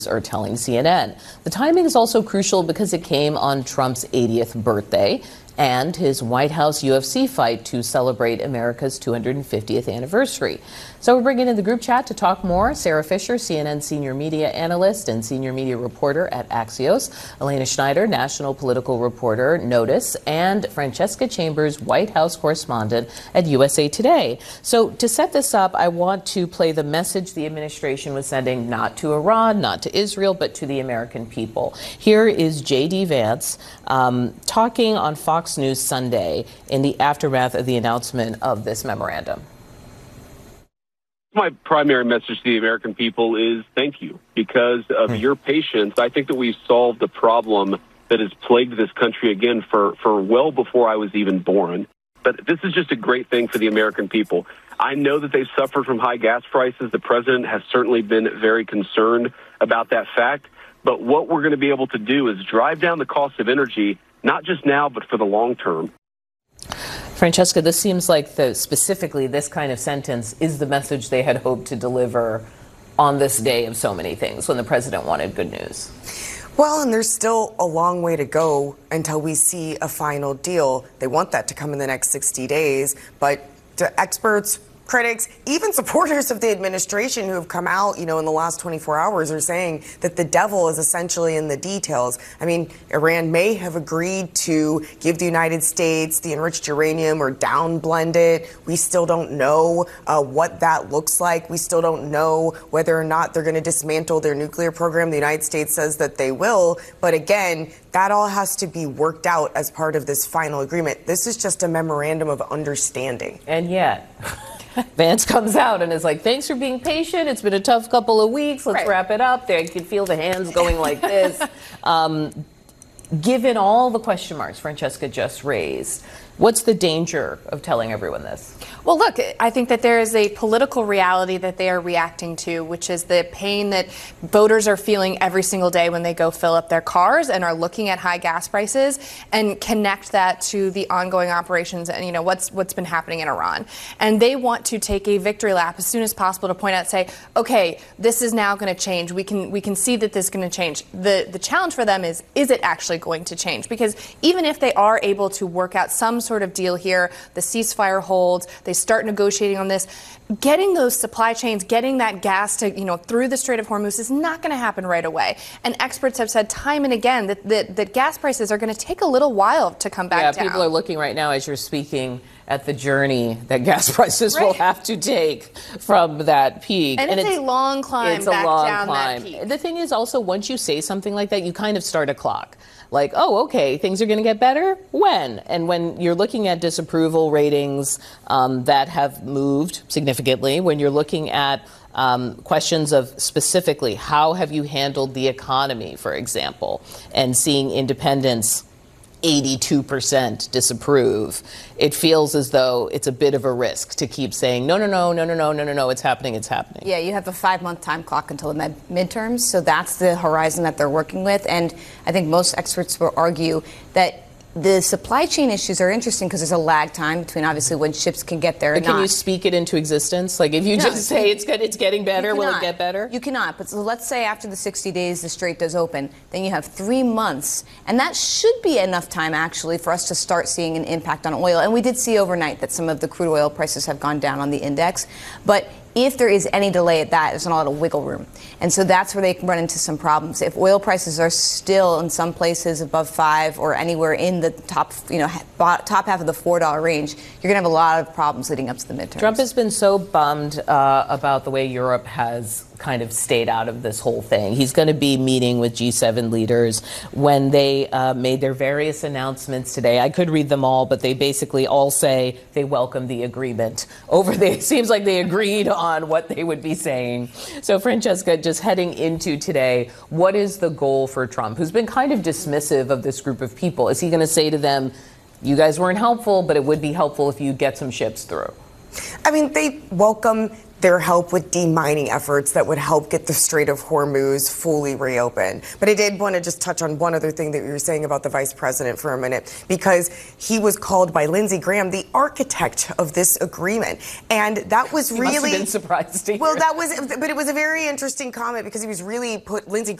are telling CNN. The timing is also crucial because it came on Trump's 80th birthday and his White House UFC fight to celebrate America's 250th anniversary. So we're bringing in the group chat to talk more. Sarah Fisher, CNN senior media analyst and senior media reporter at Axios, Elena Schneider, national political reporter, Notice, and Francesca Chambers, White House correspondent at USA Today. So to set this up, I want to play the message the administration was sending not to Iran, not to Israel, but to the American people. Here is J.D. Vance talking on Fox News Sunday in the aftermath of the announcement of this memorandum. My primary message to the American people is thank you. Because of your patience, I think that we've solved the problem that has plagued this country again for well before I was even born. But this is just a great thing for the American people. I know that they've suffered from high gas prices. The president has certainly been very concerned about that fact. But what we're going to be able to do is drive down the cost of energy, not just now, but for the long term. Francesca, this seems like specifically this kind of sentence is the message they had hoped to deliver on this day of so many things when the president wanted good news. Well, and there's still a long way to go until we see a final deal. They want that to come in the next 60 days, but to experts, critics, even supporters of the administration who have come out, in the last 24 hours are saying that the devil is essentially in the details. I mean, Iran may have agreed to give the United States the enriched uranium or downblend it. We still don't know what that looks like. We still don't know whether or not they're going to dismantle their nuclear program. The United States says that they will. But again, that all has to be worked out as part of this final agreement. This is just a memorandum of understanding. And yet Vance comes out and is like, thanks for being patient. It's been a tough couple of weeks. Let's wrap it up. There, you can feel the hands going like this. Given all the question marks Francesca just raised, what's the danger of telling everyone this? Well, look, I think that there is a political reality that they are reacting to, which is the pain that voters are feeling every single day when they go fill up their cars and are looking at high gas prices, and connect that to the ongoing operations and, what's been happening in Iran. And they want to take a victory lap as soon as possible to point out, say, okay, this is now going to change. We can see that this is going to change. The challenge for them is it actually going to change? Because even if they are able to work out some sort of deal here, the ceasefire holds, they start negotiating on this, getting those supply chains, getting that gas to, through the Strait of Hormuz is not going to happen right away. And experts have said time and again that gas prices are going to take a little while to come back down. Yeah, people are looking right now as you're speaking at the journey that gas prices will have to take from that peak. And it's a long climb back down that peak. The thing is also, once you say something like that, you kind of start a clock. Like, oh, okay, things are going to get better? When? And when you're looking at disapproval ratings that have moved significantly, when you're looking at questions of specifically how have you handled the economy, for example, and seeing independents 82% disapprove, it feels as though it's a bit of a risk to keep saying, no, it's happening. Yeah, you have a 5-month time clock until the midterms, so that's the horizon that they're working with. And I think most experts will argue that the supply chain issues are interesting because there's a lag time between obviously when ships can get there and not. Can you speak it into existence? Like if you just say it's getting better, will it get better? You cannot. But so let's say after the 60 days the strait does open, then you have 3 months. And that should be enough time actually for us to start seeing an impact on oil. And we did see overnight that some of the crude oil prices have gone down on the index. But if there is any delay at that, there's not a lot of wiggle room. And so that's where they can run into some problems. If oil prices are still in some places above $5 or anywhere in the top half of the $4 range, you're going to have a lot of problems leading up to the midterms. Trump has been so bummed about the way Europe has kind of stayed out of this whole thing. He's going to be meeting with G7 leaders when they made their various announcements today. I could read them all, but they basically all say they welcome the agreement. It seems like they agreed on what they would be saying. So, Francesca, just heading into today, what is the goal for Trump, who's been kind of dismissive of this group of people? Is he going to say to them, you guys weren't helpful, but it would be helpful if you get some ships through? I mean, they welcome their help with demining efforts that would help get the Strait of Hormuz fully reopened. But I did want to just touch on one other thing that you were saying about the vice president for a minute, because he was called by Lindsey Graham the architect of this agreement. And that was really... Must have been surprised to hear. Well, but it was a very interesting comment, because he was really Lindsey